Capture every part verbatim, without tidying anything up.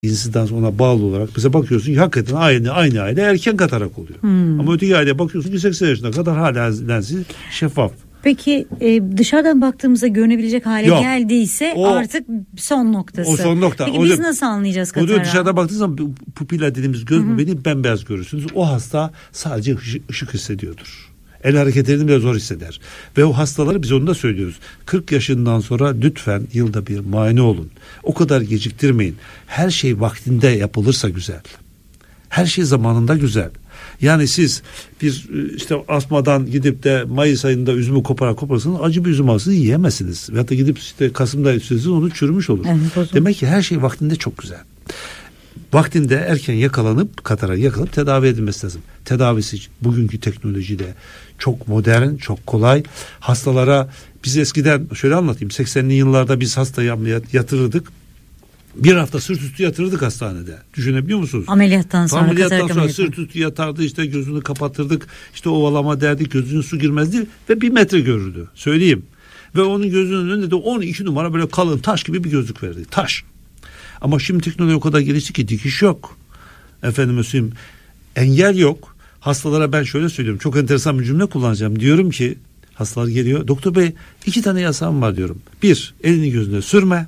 İnsizdan ona bağlı olarak mesela bakıyorsun ki hakikaten aynı aynı aile erken katarak oluyor. Hmm. Ama öteki aile bakıyorsun ki seksen yaşına kadar hala lensi şeffaf. Peki e, dışarıdan baktığımızda görünebilecek hale Yok, geldiyse o, artık son noktası. O son nokta. Peki o biz da, nasıl anlayacağız katara? O da dışarıdan baktığınız zaman pupilla dediğimiz göz bebeğini bembeyaz görürsünüz. O hasta sadece ışık hissediyordur. El hareketlerini bile zor hisseder. Ve o hastaları biz onu da söylüyoruz. kırk yaşından sonra lütfen yılda bir muayene olun. O kadar geciktirmeyin. Her şey vaktinde yapılırsa güzel. Her şey zamanında güzel. Yani siz bir işte asmadan gidip de Mayıs ayında üzümü koparak koparsanız acı bir üzüm alsınız yiyemezsiniz. Veyahut da gidip işte Kasım'da üstünüz onu çürümüş olur. Evet, demek ki her şey vaktinde çok güzel. Vaktinde erken yakalanıp katara yakalanıp tedavi edilmesi lazım. Tedavisi bugünkü teknolojide çok modern, çok kolay. Hastalara biz eskiden şöyle anlatayım. seksenli yıllarda biz hastayı ameliyat yatırırdık. Bir hafta sırt üstü yatırırdık hastanede. Düşünebiliyor musunuz? Ameliyattan sonra. Ameliyattan sonra sırt üstü yatardı, işte gözünü kapatırdık. İşte ovalama derdik, gözünün su girmezdi ve bir metre görürdü. Söyleyeyim. Ve onun gözünün önünde de on iki numara böyle kalın taş gibi bir gözlük verdi. Taş. Ama şimdi teknoloji o kadar gelişti ki dikiş yok. Efendim söyleyeyim, engel yok. Hastalara ben şöyle söylüyorum. Çok enteresan bir cümle kullanacağım. Diyorum ki hastalar geliyor. Doktor bey iki tane yasağım var diyorum. Bir, elini gözüne sürme.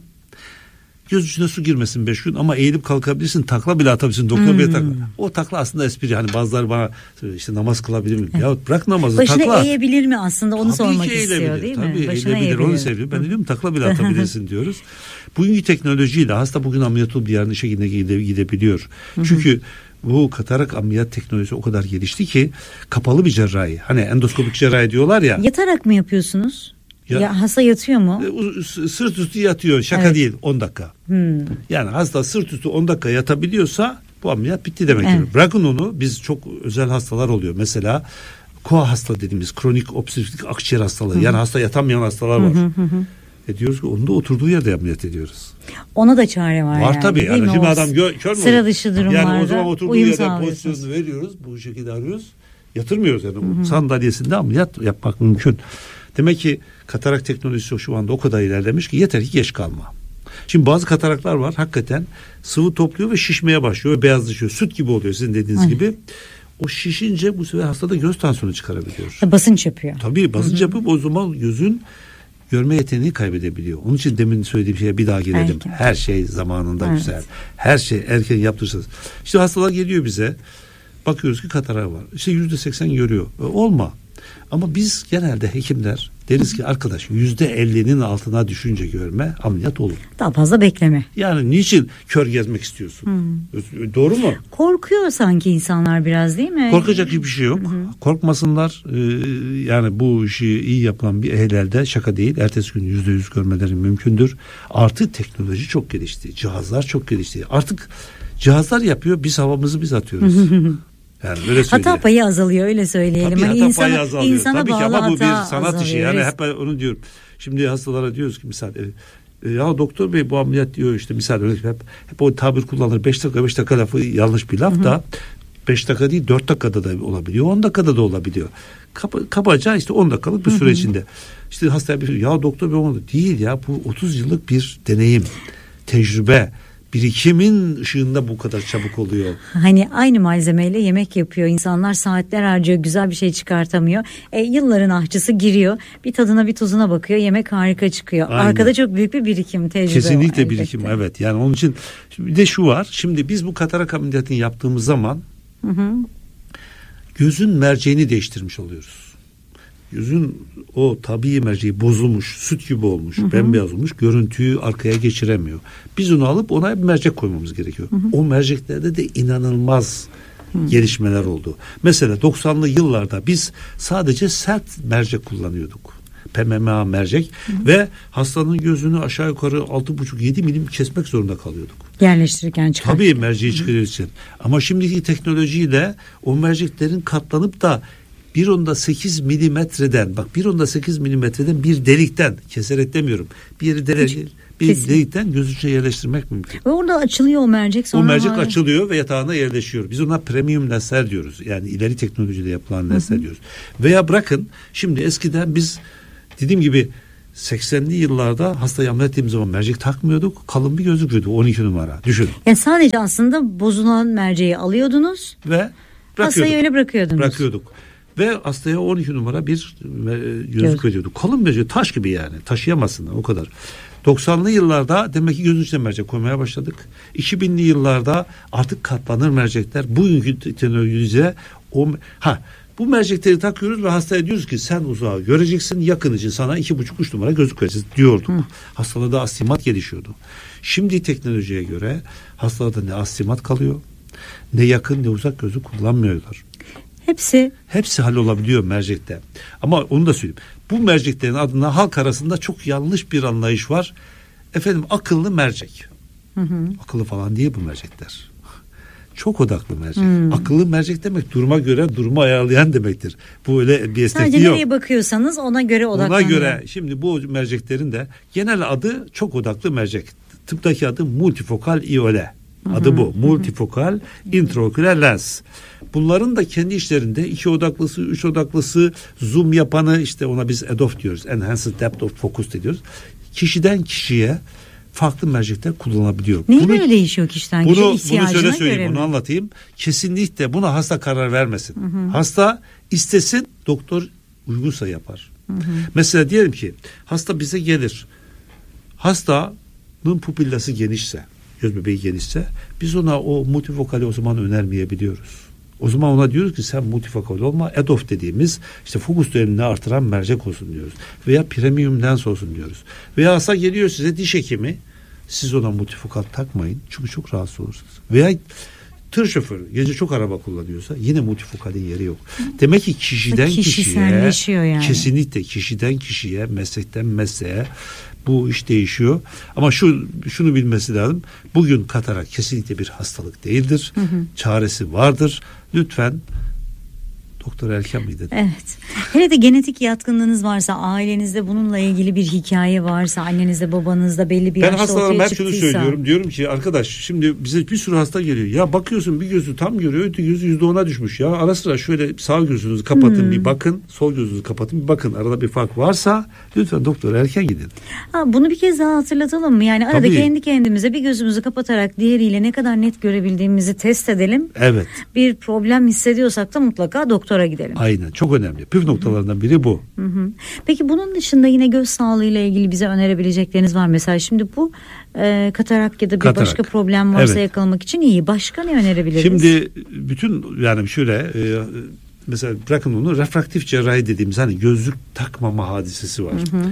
Göz içine su girmesin beş gün ama eğilip kalkabilirsin, takla bile atabilirsin. Doktor hmm. bey takla. O takla aslında espri. Hani bazıları bana işte namaz kılabilir mi? Evet. Ya bırak namazı, başına takla at. Başına eğebilir mi aslında onu Tabii sormak istiyor değil Tabii mi? Başına eğilebilir, onu seviyor. Ben de diyorum takla bile atabilirsin diyoruz. Bugünkü teknolojiyle hasta bugün ameliyat olup yarın işe gide, gide, gidebiliyor. Çünkü bu katarak ameliyat teknolojisi o kadar gelişti ki kapalı bir cerrahi. Hani endoskopik cerrahi diyorlar ya. Yatarak mı yapıyorsunuz? Ya, ya hasta yatıyor mu? Sırt üstü yatıyor. Şaka evet. değil. on dakika. Hmm. Yani hasta sırt üstü on dakika yatabiliyorsa bu ameliyat bitti demek. Evet. Bırakın onu. Biz çok özel hastalar oluyor. Mesela K O A hasta dediğimiz kronik obstrüktif akciğer hastalığı. Hı. Yani hasta yatamayan hastalar var. Hı hı hı. E diyoruz ki onu da oturduğu yerde ameliyat ediyoruz. Ona da çare var, var yani. Tabii. Yani şimdi adam gö- kör mü? Sıra dışı durumlarda yani o zaman oturduğu yerde pozisyonunu veriyoruz. Bu şekilde arıyoruz. Yatırmıyoruz yani. Hı hı. Sandalyesinde ameliyat yapmak mümkün. Demek ki katarak teknolojisi şu anda o kadar ilerlemiş ki yeter ki geç kalma. Şimdi bazı kataraklar var hakikaten sıvı topluyor ve şişmeye başlıyor ve beyazlaşıyor. Süt gibi oluyor sizin dediğiniz Aynen. gibi. O şişince bu sefer hastada göz tansiyonu çıkarabiliyor. Ya basınç yapıyor. Tabii basınç Hı-hı. yapıp o zaman gözün görme yeteneğini kaybedebiliyor. Onun için demin söylediğim şeye bir daha gelelim. Erken. Her şey zamanında evet. güzel. Her şey erken yaptırırsanız. İşte hastalar geliyor bize. Bakıyoruz ki katarak var. İşte yüzde seksen görüyor. E, olma. Ama biz genelde hekimler deriz ki arkadaş yüzde ellinin altına düşünce görme ameliyat olur. Daha fazla bekleme. Yani niçin kör gezmek istiyorsun? Hmm. Doğru mu? Korkuyor sanki insanlar biraz değil mi? Korkacak hiçbir şey yok. Hmm. Korkmasınlar. Ee, yani bu işi iyi yapılan bir ehlelde şaka değil. Ertesi gün yüzde yüz görmeleri mümkündür. Artık teknoloji çok gelişti. Cihazlar çok gelişti. Artık cihazlar yapıyor. Biz havamızı biz atıyoruz. Yani öyle hata payı azalıyor öyle söyleyelim. Tabii hani hata insana, payı azalıyor. insana Tabii ki ama bu bir sanat azalıyor. işi. Yani hep onu diyorum. Şimdi hastalara diyoruz ki misal e, ya doktor bey bu ameliyat diyor işte misal öyle hep, hep o tabir kullanılır. beş dakika beş dakika lafı yanlış bir laf Hı-hı. da beş dakika değil dört dakikada da olabiliyor. on dakikada da olabiliyor. Kaba, kabaca işte on dakikalık bir Hı-hı. süre içinde. İşte hastaya bir ya doktor bey olmadı. Değil ya bu otuz yıllık bir deneyim, tecrübe. Birikimin ışığında bu kadar çabuk oluyor. Hani aynı malzemeyle yemek yapıyor. İnsanlar saatler harcıyor. Güzel bir şey çıkartamıyor. E, yılların ahçısı giriyor. Bir tadına bir tuzuna bakıyor. Yemek harika çıkıyor. Aynen. Arkada çok büyük bir birikim, tecrübe Kesinlikle var, birikim elbette. Evet. Yani onun için bir de şu var. Şimdi biz bu katarak ameliyatını yaptığımız zaman hı hı. gözün merceğini değiştirmiş oluyoruz. Gözün o tabii merceği bozulmuş, süt gibi olmuş, hı hı. bembeyaz olmuş, görüntüyü arkaya geçiremiyor. Biz onu alıp ona bir mercek koymamız gerekiyor. Hı hı. O merceklerde de inanılmaz hı. gelişmeler oldu. Mesela doksanlı yıllarda biz sadece sert mercek kullanıyorduk. P M M A mercek hı hı. ve hastanın gözünü aşağı yukarı altı buçuk yedi milim kesmek zorunda kalıyorduk. Yerleştirirken çıkarttık. Tabii merceği çıkarır için. Ama şimdiki teknolojiyle o merceklerin katlanıp da bir onda sekiz milimetreden bak bir onda sekiz milimetreden bir delikten keserek demiyorum. Bir yeri delik, bir Kesin. delikten göz içine yerleştirmek mümkün. Ve orada açılıyor o mercek sonra. O mercek hala... açılıyor ve yatağına yerleşiyor. Biz ona premium laser diyoruz. Yani ileri teknolojide yapılan laser diyoruz. Veya bırakın şimdi eskiden biz dediğim gibi seksenli yıllarda hastayı ameliyat ettiğimiz zaman mercek takmıyorduk. Kalın bir gözlük veriyorduk, on iki numara. Düşün. Yani sadece aslında bozulan merceği alıyordunuz Ve hastayı öyle bırakıyordunuz. Bırakıyorduk. Ve hastaya on iki numara bir gözlük Göz. veriyorduk. Kalın mercek, taş gibi yani. Taşıyamazsın o kadar. doksanlı yıllarda demek ki gözün içine mercek koymaya başladık. iki binli yıllarda artık katlanır mercekler. Bugünkü teknolojiye o ha bu mercekleri takıyoruz ve hastaya diyoruz ki sen uzağı göreceksin, yakın için sana iki buçuk üç numara gözlük vereceğiz diyorduk. Hı. Hastalarda astigmat gelişiyordu. Şimdi teknolojiye göre hastalarda ne astigmat kalıyor, ne yakın ne uzak gözlük kullanmıyorlar. Hepsi Hepsi hallolabiliyor mercekte. Ama onu da söyleyeyim. Bu merceklerin adına halk arasında çok yanlış bir anlayış var. Efendim akıllı mercek. Hı hı. Akıllı falan değil bu mercekler. Çok odaklı mercek. Hmm. Akıllı mercek demek duruma göre durumu ayarlayan demektir. Bu öyle bir esnekliği sadece yok. nereye bakıyorsanız ona göre odaklanıyor. Ona göre şimdi bu merceklerin de genel adı çok odaklı mercek. Tıptaki adı multifokal iyole. Adı hı hı. bu. Multifokal intraoküler lens. Bunların da kendi işlerinde iki odaklısı, üç odaklısı, zoom yapanı işte ona biz E D O F diyoruz. Enhanced Depth of Focus diyoruz. Kişiden kişiye farklı mercekler kullanılabiliyor. Neyi böyle değişiyor kişiden kişiye bunu, ihtiyacına bunu söyle söyleyeyim, göre bunu mi? anlatayım. Kesinlikle buna hasta karar vermesin. Hı hı. Hasta istesin, doktor uygunsa yapar. Hı hı. Mesela diyelim ki hasta bize gelir. Hastanın pupillası genişse, göz bebeği genişse biz ona o multifokali o zaman önermeyebiliyoruz. O zaman ona diyoruz ki sen multifokal olma, E D O F dediğimiz işte fokus dönemini artıran mercek olsun diyoruz. Veya premium lens olsun diyoruz. Veya hasta geliyor size diş hekimi, siz ona multifokal takmayın çünkü çok rahatsız olursunuz. Veya tır şoförü gece çok araba kullanıyorsa yine multifokalin yeri yok. Demek ki kişiden kişiye yani. Kesinlikle kişiden kişiye, meslekten mesleğe bu iş değişiyor. Ama şu şunu bilmesi lazım. Bugün katarak kesinlikle bir hastalık değildir. Hı hı. Çaresi vardır. Lütfen Doktor Erken miydi? Evet. Hele de genetik yatkınlığınız varsa, ailenizde bununla ilgili bir hikaye varsa, annenizde babanızda belli bir ben yaşta ortaya çıktıysa. Ben hastalarıma hep şunu söylüyorum. Diyorum ki arkadaş şimdi bize bir sürü hasta geliyor. Ya bakıyorsun bir gözü tam görüyor, öteki gözü yüzde ona düşmüş ya. Ara sıra şöyle sağ gözünüzü kapatın hmm. bir bakın, sol gözünüzü kapatın bir bakın. Arada bir fark varsa lütfen doktora erken gidin. Ha, bunu bir kez daha hatırlatalım mı? Yani arada Tabii. kendi kendimize bir gözümüzü kapatarak diğeriyle ne kadar net görebildiğimizi test edelim. Evet. Bir problem hissediyorsak da mutlaka doktora gidelim. Aynen, çok önemli. Püf noktalarından biri bu. Hı hı. Peki bunun dışında yine göz sağlığıyla ilgili bize önerebilecekleriniz var. Mesela şimdi bu e, katarak ya da bir katarak. başka problem varsa evet. yakalamak için iyi. Başka ne önerebiliriz? Şimdi bütün yani şöyle e, mesela bırakın onu refraktif cerrahi dediğimiz hani gözlük takmama hadisesi var. Hı hı.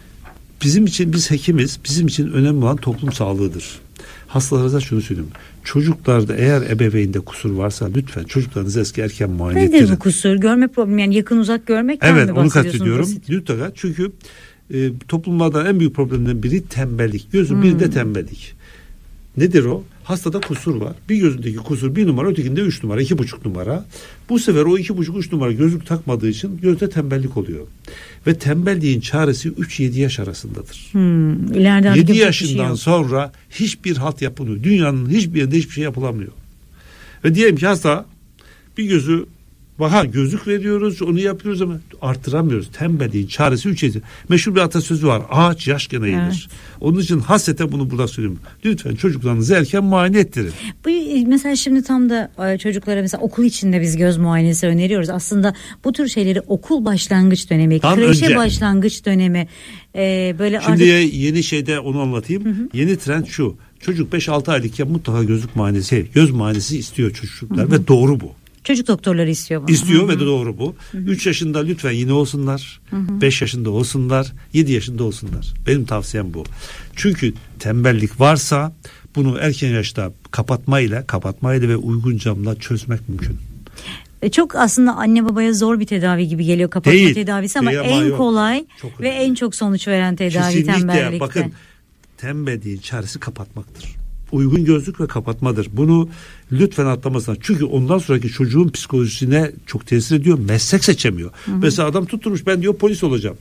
Bizim için biz hekimiz, bizim için önemli olan toplum sağlığıdır. Hastalarınıza şunu söyleyeyim. Çocuklarda eğer ebeveynde kusur varsa lütfen çocuklarınızı eski erken muayene ettirin. Nedir bu kusur? Görme problemi yani yakın uzak görmekten evet, mi bahsediyorsunuz? Evet onu kastediyorum. Mutlaka çünkü e, toplumlardan en büyük problemlerden biri tembellik. Gözün hmm. biri de tembellik. Nedir o? Hastada kusur var. Bir gözündeki kusur bir numara, ötekinde üç numara, iki buçuk numara. Bu sefer o iki buçuk, üç numara gözlük takmadığı için gözde tembellik oluyor. Ve tembelliğin çaresi üç yedi yaş arasındadır. Hmm, yedi yaşından şey sonra hiçbir halt yapılmıyor. Dünyanın hiçbir yerinde hiçbir şey yapılamıyor. Ve diyelim ki hasta bir gözü ha gözlük veriyoruz, onu yapıyoruz ama artıramıyoruz. Tembelliğin çaresi üç yedi. Meşhur bir atasözü var. Ağaç yaşken eğilir. Evet. Onun için hasreten bunu burada söylüyorum. Lütfen çocuklarınızı erken muayene ettirin. Bu mesela şimdi tam da çocuklara mesela okul içinde biz göz muayenesi öneriyoruz. Aslında bu tür şeyleri okul başlangıç dönemi, tam kreşe önce. başlangıç dönemi e, böyle Şimdi artık... yeni şeyde onu anlatayım. Hı hı. Yeni trend şu. Çocuk beş altı aylıkken mutlaka gözlük muayenesi, göz muayenesi istiyor çocuklar hı hı. ve doğru bu. Çocuk doktorları istiyor bunu. İstiyor Hı-hı. ve de doğru bu. üç yaşında lütfen yine olsunlar. beş yaşında olsunlar. yedi yaşında olsunlar. Benim tavsiyem bu. Çünkü tembellik varsa bunu erken yaşta kapatmayla, kapatmayla ve uygun camla çözmek mümkün. Çok aslında anne babaya zor bir tedavi gibi geliyor kapatma değil, tedavisi ama değil, en kolay ve en çok sonuç veren tedavi Kesinlikle, tembellikte. Bakın tembelliğin çaresi kapatmaktır. Uygun gözlük ve kapatmadır. Bunu lütfen atlamasınlar. Çünkü ondan sonraki çocuğun psikolojisine çok tesir ediyor. Meslek seçemiyor. Hı hı. Mesela adam tutturmuş ben diyor polis olacağım.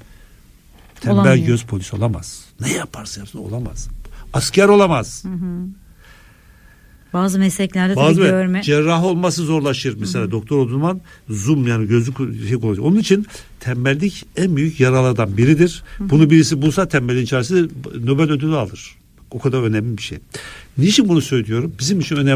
Tembel Olamıyor. göz polis olamaz. Ne yaparsa yapsın olamaz. Asker olamaz. Hı hı. Bazı mesleklerde Bazı tabii görme. cerrah olması zorlaşır mesela. Hı-hı. Doktor olduğu zaman zoom yani gözlük şey olacak. Onun için tembellik en büyük yaralardan biridir. Hı-hı. Bunu birisi bulsa tembelliğin çaresi Nobel ödülü alır. O kadar önemli bir şey. Niçin bunu söylüyorum? Bizim için önemli